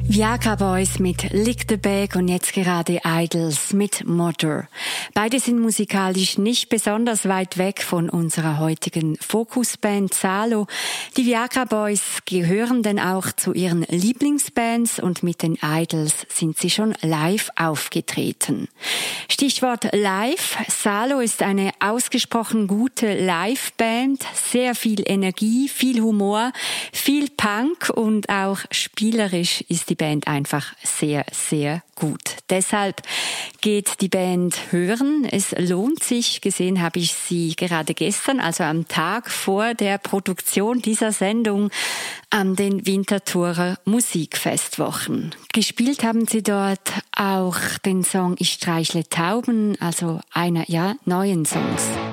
Viagra Boys mit Lick the Bag und jetzt gerade Idols mit Mother. Beide sind musikalisch nicht besonders weit weg von unserer heutigen Fokusband Salo. Die Viagra Boys gehören denn auch zu ihren Lieblingsbands und mit den Idols sind sie schon live aufgetreten. Stichwort live. Salo ist eine ausgesprochen gute Live-Band, sehr viel Energie, viel Humor, viel Punk und auch spielerisch ist die Band einfach sehr, sehr gut. Deshalb geht die Band hören. Es lohnt sich. Gesehen habe ich sie gerade gestern, also am Tag vor der Produktion dieser Sendung an den Winterthurer Musikfestwochen. Gespielt haben sie dort auch den Song Ich streichle Tauben, also einer neuen Songs.